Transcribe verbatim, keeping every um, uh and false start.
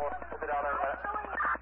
four. We'll be down there in a minute.